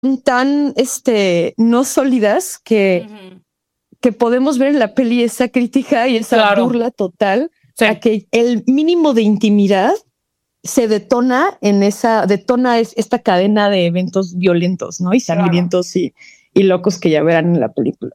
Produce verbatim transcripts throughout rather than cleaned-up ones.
tan este, no sólidas que, uh-huh. que podemos ver en la peli esa crítica y esa claro. burla total sí. a que el mínimo de intimidad se detona en esa, detona es, esta cadena de eventos violentos, ¿no? Y sangrientos claro. y, y locos que ya verán en la película.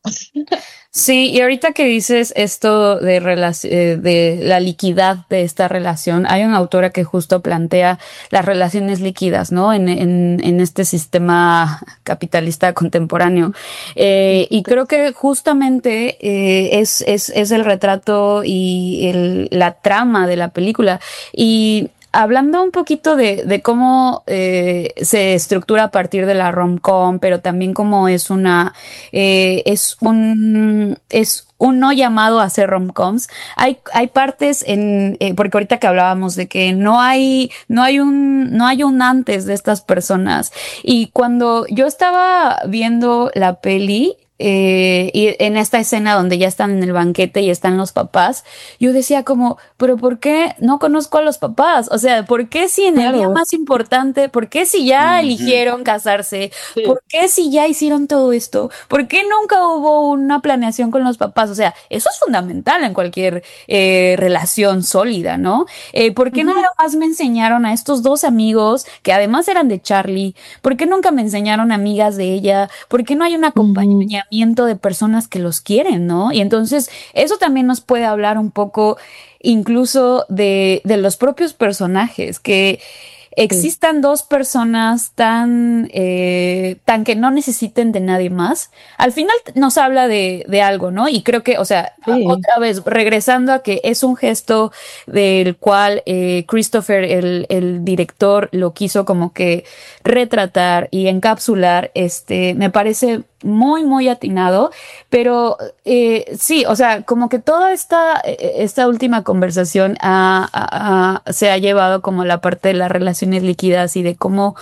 Sí, y ahorita que dices esto de, relac- de la liquidez de esta relación, hay una autora que justo plantea las relaciones líquidas, ¿no? En, en, en este sistema capitalista contemporáneo. Eh, y creo que justamente eh, es, es, es el retrato y el, la trama de la película. Y hablando un poquito de, de cómo eh, se estructura a partir de la rom-com, pero también cómo es una, eh, es un, es un no llamado a hacer rom-coms. Hay, hay partes en, eh, porque ahorita que hablábamos de que no hay, no hay un, no hay un antes de estas personas. Y cuando yo estaba viendo la peli, Eh, y en esta escena donde ya están en el banquete y están los papás, yo decía como, pero ¿por qué no conozco a los papás? O sea, ¿por qué si en claro. el día más importante, por qué si ya uh-huh. eligieron casarse, sí. por qué si ya hicieron todo esto, por qué nunca hubo una planeación con los papás? O sea, eso es fundamental en cualquier eh, relación sólida, ¿no? Eh, ¿por qué uh-huh. nada más me enseñaron a estos dos amigos que además eran de Charlie? ¿Por qué nunca me enseñaron amigas de ella? ¿Por qué no hay un acompañamiento uh-huh. de personas que los quieren, ¿no? Y entonces eso también nos puede hablar un poco incluso de, de los propios personajes, que existan sí. dos personas tan, eh, tan que no necesiten de nadie más. Al final nos habla de, de algo, ¿no? Y creo que, o sea, sí. otra vez, regresando a que es un gesto del cual eh, Christopher, el, el director, lo quiso como que retratar y encapsular, este, me parece muy, muy atinado, pero eh, sí, o sea, como que toda esta, esta última conversación ha, ha, ha, se ha llevado como la parte de las relaciones líquidas y de cómo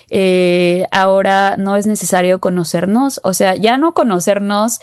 eh, ahora no es necesario conocernos, o sea, ya no conocernos.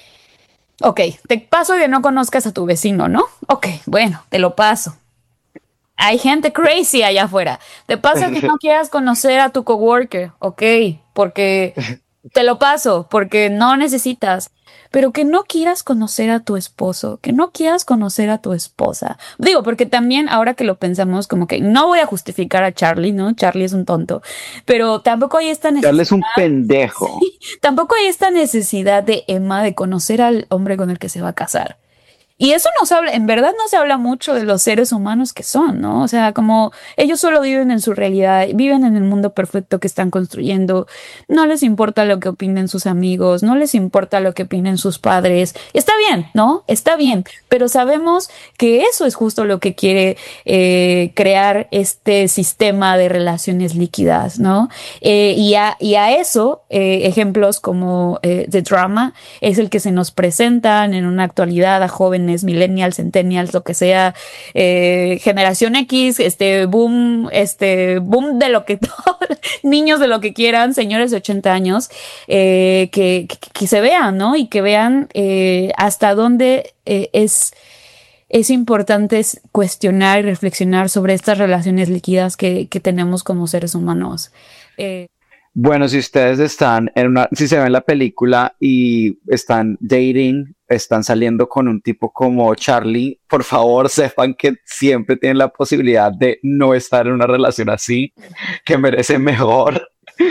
Ok, te paso que no conozcas a tu vecino, ¿no? Ok, bueno, te lo paso. Hay gente crazy allá afuera. Te pasa que no quieras conocer a tu coworker, ok, porque te lo paso, porque no necesitas, pero que no quieras conocer a tu esposo, que no quieras conocer a tu esposa. Digo, porque también ahora que lo pensamos, como que no voy a justificar a Charlie, ¿no? Charlie es un tonto, pero tampoco hay esta necesidad. Charlie es un pendejo. Sí, tampoco hay esta necesidad de Emma de conocer al hombre con el que se va a casar. Y eso no se habla, en verdad no se habla mucho de los seres humanos que son, ¿no? O sea, como ellos solo viven en su realidad, viven en el mundo perfecto que están construyendo, no les importa lo que opinen sus amigos, no les importa lo que opinen sus padres. Está bien, ¿no? Está bien, pero sabemos que eso es justo lo que quiere eh, crear este sistema de relaciones líquidas, ¿no? Eh, y, a, y a eso, eh, ejemplos como eh, The Drama es el que se nos presentan en una actualidad a jóvenes millennials, centennials, lo que sea, eh, generación X, este boom, este boom de lo que niños de lo que quieran, señores de ochenta años, eh, que, que, que se vean, ¿no? Y que vean eh, hasta dónde eh, es, es importante cuestionar y reflexionar sobre estas relaciones líquidas que, que tenemos como seres humanos. Eh, Bueno, si ustedes están en una, si se ven la película y están dating, están saliendo con un tipo como Charlie, por favor sepan que siempre tienen la posibilidad de no estar en una relación así, que merece mejor.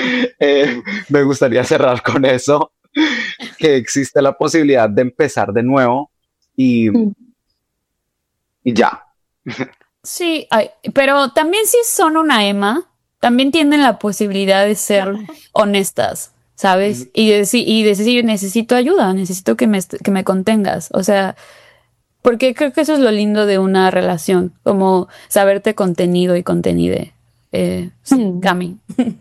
Eh, me gustaría cerrar con eso, que existe la posibilidad de empezar de nuevo y, y ya. Sí, ay, pero también si son una Emma, también tienen la posibilidad de ser honestas, ¿sabes? Y decir, y decir, necesito ayuda, necesito que me, que me contengas. O sea, porque creo que eso es lo lindo de una relación, como saberte contenido y contenide. Eh, sí, Cami.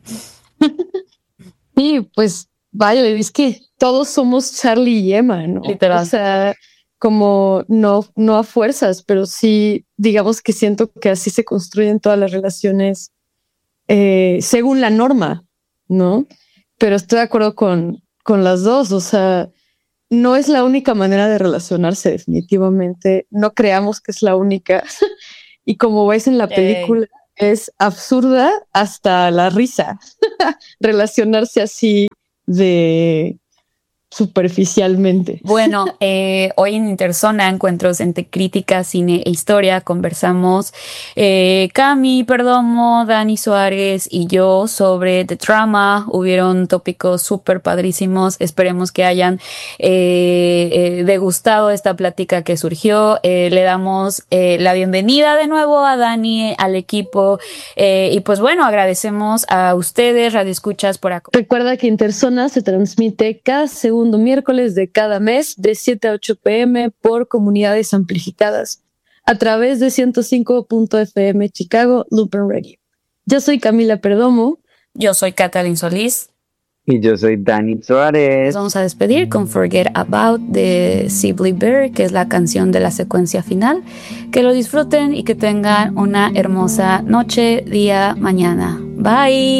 Sí, pues vaya, es que todos somos Charlie y Emma, ¿no? Literal. O sea, como no, no a fuerzas, pero sí, digamos que siento que así se construyen todas las relaciones. Eh, según la norma, ¿no? Pero estoy de acuerdo con, con las dos, o sea, no es la única manera de relacionarse, definitivamente. No creamos que es la única. Y como ves en la película, es absurda hasta la risa. Relacionarse así de superficialmente. Bueno, eh, hoy en Interzona, encuentros entre crítica, cine e historia, conversamos eh, Cami Perdomo, Dani Suárez y yo sobre The Drama. Hubieron tópicos súper padrísimos. Esperemos que hayan eh, eh, degustado esta plática que surgió. Eh, le damos eh, la bienvenida de nuevo a Dani, al equipo, eh, y pues bueno, agradecemos a ustedes, radioescuchas, por acá. Recuerda que Interzona se transmite cada segundo miércoles de cada mes de siete a ocho pm por comunidades amplificadas a través de ciento cinco punto f m Chicago Lupin Radio. Yo soy Camila Perdomo. Yo soy Catalin Solís. Y yo soy Dani Suárez. Nos vamos a despedir con Forget About de Sibley Bear, que es la canción de la secuencia final. Que lo disfruten y que tengan una hermosa noche, día, mañana. Bye.